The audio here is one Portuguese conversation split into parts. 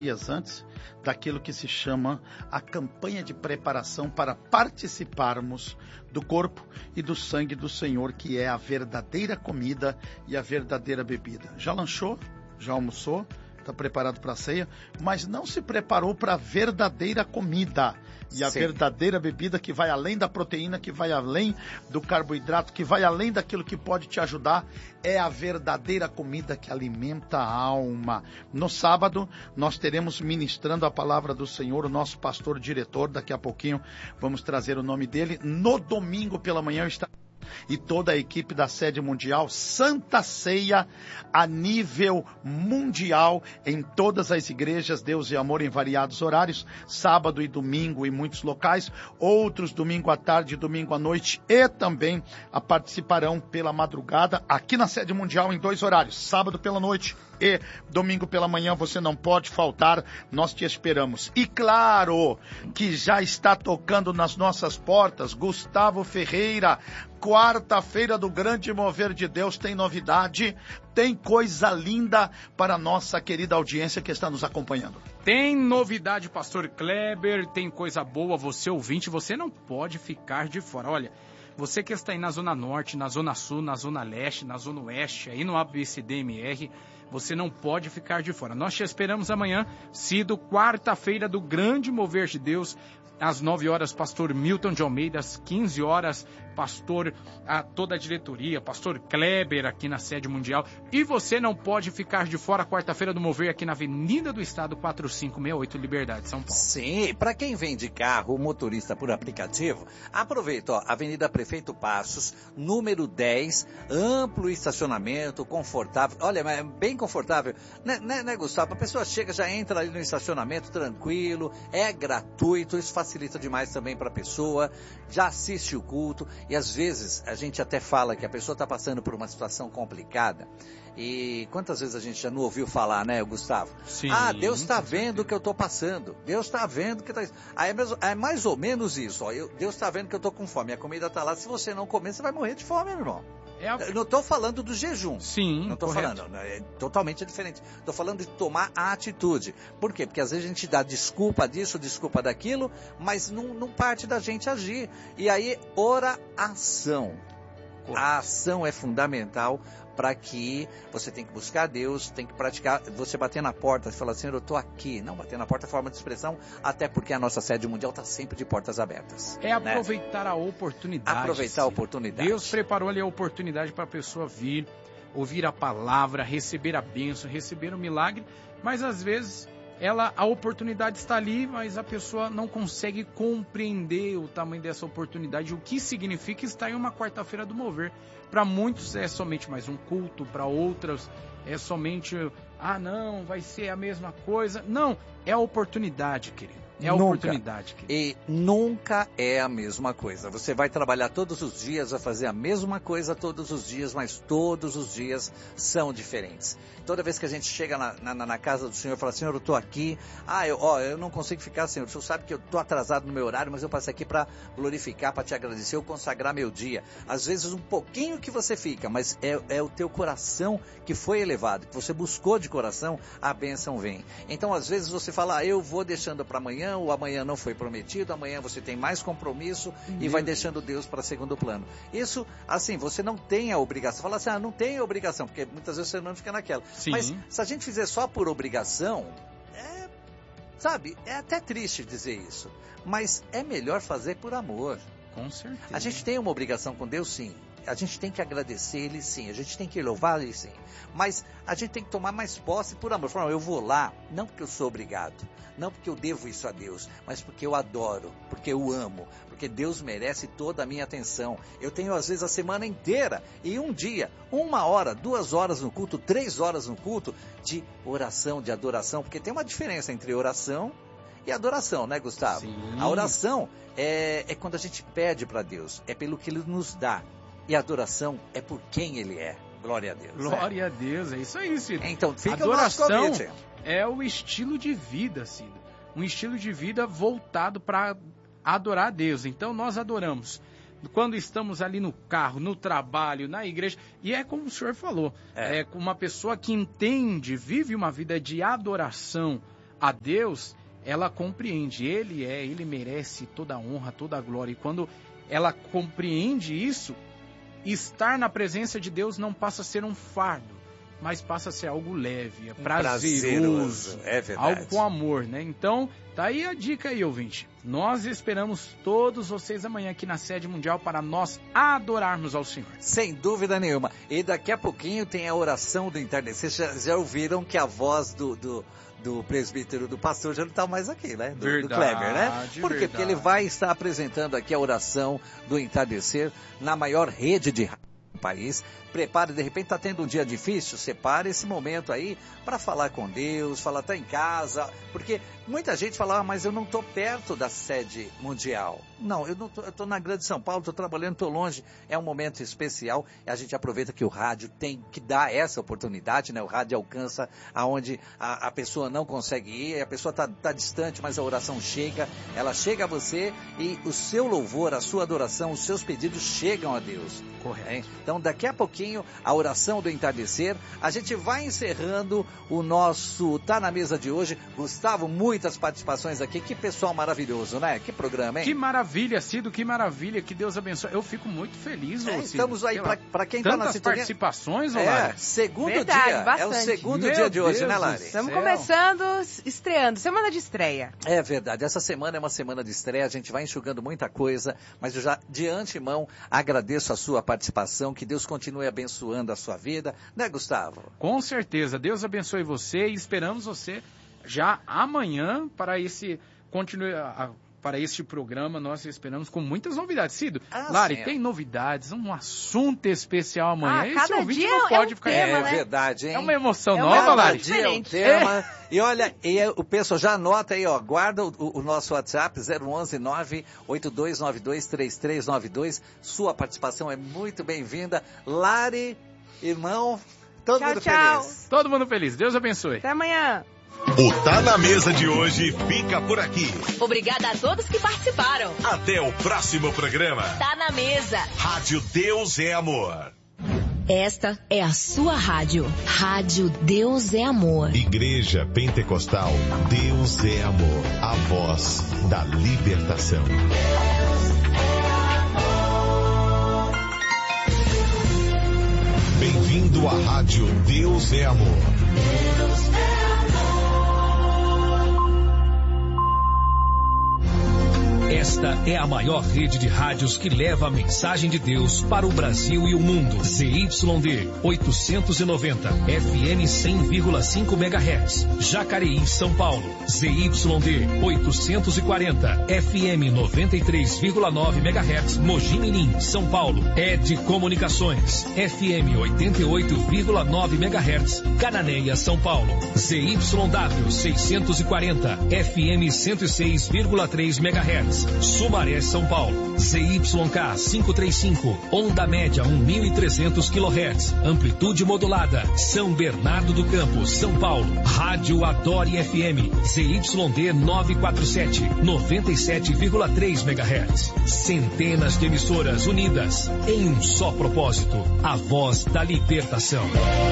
dias antes daquilo que se chama a campanha de preparação para participarmos do corpo e do sangue do Senhor, que é a verdadeira comida e a verdadeira bebida. Já lanchou? Já almoçou? Está preparado para a ceia? Mas não se preparou para a verdadeira comida e a verdadeira bebida, que vai além da proteína, que vai além do carboidrato, que vai além daquilo que pode te ajudar. É a verdadeira comida que alimenta a alma. No sábado, nós teremos ministrando a palavra do Senhor o nosso pastor diretor. Daqui a pouquinho vamos trazer o nome dele. No domingo pela manhã está e toda a equipe da Sede Mundial, Santa Ceia a nível mundial, em todas as igrejas, Deus e Amor, em variados horários, sábado e domingo em muitos locais, outros domingo à tarde e domingo à noite, e também participarão pela madrugada, aqui na Sede Mundial em 2 horários, sábado pela noite e domingo pela manhã. Você não pode faltar, nós te esperamos. E claro que já está tocando nas nossas portas, Gustavo Ferreira, quarta-feira do Grande Mover de Deus, tem novidade, tem coisa linda para a nossa querida audiência que está nos acompanhando. Tem novidade, pastor Kleber, tem coisa boa, você ouvinte, você não pode ficar de fora. Olha, você que está aí na Zona Norte, na Zona Sul, na Zona Leste, na Zona Oeste, aí no ABCDMR, você não pode ficar de fora. Nós te esperamos amanhã, sido quarta-feira do Grande Mover de Deus, às 9 horas, pastor Milton de Almeida, às 15 horas, pastor, toda a diretoria, pastor Kleber aqui na Sede Mundial. E você não pode ficar de fora, quarta-feira do Mover, aqui na Avenida do Estado, 4568, Liberdade, São Paulo. Sim, para quem vem de carro, motorista por aplicativo, aproveita, ó, Avenida Prefeito Passos, número 10, amplo estacionamento, confortável, olha, é bem confortável, né, Gustavo? A pessoa chega, já entra ali no estacionamento tranquilo, é gratuito, isso facilita demais também para a pessoa, já assiste o culto. E às vezes a gente até fala que a pessoa está passando por uma situação complicada. E quantas vezes a gente já não ouviu falar, né, Gustavo? Sim, Deus está vendo o que eu estou passando. Deus está vendo que está... é mais ou menos isso. Ó. Deus está vendo que eu estou com fome. A comida está lá. Se você não comer, você vai morrer de fome, meu irmão. Eu não estou falando do jejum. Sim, não estou falando. É totalmente diferente. Estou falando de tomar a atitude. Por quê? Porque às vezes a gente dá desculpa disso, desculpa daquilo, mas não parte da gente agir. E aí, oração. A ação é fundamental para que você tem que buscar Deus, tem que praticar, você bater na porta e falar, Senhor, eu estou aqui. Não, bater na porta é forma de expressão, até porque a nossa Sede Mundial está sempre de portas abertas. É aproveitar, né? A oportunidade. Aproveitar a oportunidade. Deus preparou ali a oportunidade para a pessoa vir, ouvir a palavra, receber a bênção, receber o milagre, mas às vezes a oportunidade está ali, mas a pessoa não consegue compreender o tamanho dessa oportunidade, o que significa estar em uma quarta-feira do Mover. Para muitos é somente mais um culto, para outros é somente, não, vai ser a mesma coisa. Não, é a oportunidade, querido. É a oportunidade. Querido. E nunca é a mesma coisa. Você vai trabalhar todos os dias, vai fazer a mesma coisa todos os dias, mas todos os dias são diferentes. Toda vez que a gente chega na casa do Senhor e fala, Senhor, eu estou aqui, eu não consigo ficar, Senhor, o Senhor sabe que eu estou atrasado no meu horário, mas eu passei aqui para glorificar, para te agradecer, eu consagrar meu dia. Às vezes um pouquinho que você fica, mas é o teu coração que foi elevado, que você buscou de coração, a bênção vem. Então às vezes você fala, eu vou deixando para amanhã, o amanhã não foi prometido, amanhã você tem mais compromisso e vai deixando Deus para segundo plano. Isso, assim, você não tem a obrigação. Fala assim, não tem a obrigação, porque muitas vezes você não fica naquela. Sim. Mas se a gente fizer só por obrigação, é até triste dizer isso, mas é melhor fazer por amor. Com certeza. A gente tem uma obrigação com Deus, sim. A gente tem que agradecer Ele, sim. A gente tem que louvar Ele, sim. Mas a gente tem que tomar mais posse por amor. Falar, eu vou lá, não porque eu sou obrigado, não porque eu devo isso a Deus, mas porque eu adoro, porque eu amo, porque Deus merece toda a minha atenção. Eu tenho, às vezes, a semana inteira e um dia, 1 hora, 2 horas no culto, 3 horas no culto de oração, de adoração, porque tem uma diferença entre oração e adoração, né, Gustavo? Sim. A oração é quando a gente pede para Deus, é pelo que Ele nos dá. E a adoração é por quem Ele é. Glória a Deus. Glória a Deus, é isso aí, Cida. Então, fica adoração o nosso convite. É o estilo de vida, Cida. Um estilo de vida voltado para adorar a Deus. Então, nós adoramos quando estamos ali no carro, no trabalho, na igreja. E é como o senhor falou, é uma pessoa que entende, vive uma vida de adoração a Deus, ela compreende. Ele merece toda a honra, toda a glória. E quando ela compreende isso, estar na presença de Deus não passa a ser um fardo, mas passa a ser algo leve, prazeroso, é verdade. Algo com amor, né? Então, tá aí a dica aí, ouvinte. Nós esperamos todos vocês amanhã aqui na sede mundial para nós adorarmos ao Senhor. Sem dúvida nenhuma. E daqui a pouquinho tem a oração do entardecer. Vocês já ouviram que a voz do presbítero, do pastor, já não está mais aqui, né? Do Kleber, né? Por quê? Porque ele vai estar apresentando aqui a oração do entardecer na maior rede de rádio do país. Prepare, de repente está tendo um dia difícil, separe esse momento aí para falar com Deus, falar até em casa, porque muita gente fala, mas eu não estou perto da sede mundial. Não, eu estou na Grande São Paulo, estou trabalhando, estou longe. É um momento especial, a gente aproveita que o rádio tem que dar essa oportunidade, né? O rádio alcança aonde a pessoa não consegue ir, a pessoa está distante, mas a oração chega, ela chega a você e o seu louvor, a sua adoração, os seus pedidos chegam a Deus. Correto. Então daqui a pouquinho, a oração do entardecer, a gente vai encerrando o nosso Tá na Mesa de hoje. Gustavo, muitas participações aqui, que pessoal maravilhoso, né? Que programa, hein? Que maravilha, Cido, que maravilha, que Deus abençoe. Eu fico muito feliz, Cido. Estamos aí, para quem está na sintonia. Tantas participações, Lari. Segundo Verdade, dia, bastante. é o segundo Meu dia de hoje, Deus né, do Lari? céu. Estamos começando, estreando, semana de estreia. É verdade, essa semana é uma semana de estreia, a gente vai enxugando muita coisa, mas eu já de antemão agradeço a sua participação, que Deus continue abençoando a sua vida, né, Gustavo? Com certeza, Deus abençoe você e esperamos você já amanhã para este programa. Nós esperamos com muitas novidades. Cido, Lari, sim. Tem novidades, um assunto especial amanhã. Esse cada ouvinte dia não pode ficar tema, É né? verdade, hein? É uma emoção É nova, uma Lari. Cada dia é um diferente. tema. E olha, o pessoal já anota aí, ó, guarda o nosso WhatsApp, 011-98292-3392. Sua participação é muito bem-vinda. Lari, irmão, todo mundo feliz. Todo mundo feliz. Deus abençoe. Até amanhã. O Tá na Mesa de hoje fica por aqui. Obrigada a todos que participaram. Até o próximo programa. Tá na mesa. Rádio Deus é Amor. Esta é a sua rádio. Rádio Deus é Amor. Igreja Pentecostal Deus é Amor. A voz da libertação. Bem-vindo à Rádio Deus é Amor. Esta é a maior rede de rádios que leva a mensagem de Deus para o Brasil e o mundo. ZYD 890, FM 100,5 MHz. Jacareí, São Paulo. ZYD 840, FM 93,9 MHz. Mogi Mirim, São Paulo. ED Comunicações, FM 88,9 MHz. Cananéia, São Paulo. ZYW 640, FM 106,3 MHz. Sumaré, São Paulo. ZYK 535, onda média 1.300 kHz, amplitude modulada. São Bernardo do Campo, São Paulo. Rádio Adore FM, ZYD 947, 97,3 MHz. Centenas de emissoras unidas em um só propósito, a voz da libertação.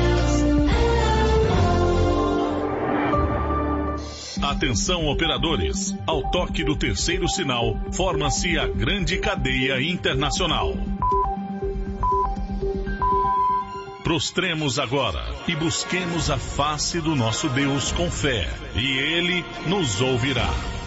Atenção, operadores. Ao toque do terceiro sinal, forma-se a grande cadeia internacional. Prostremos agora e busquemos a face do nosso Deus com fé, e Ele nos ouvirá.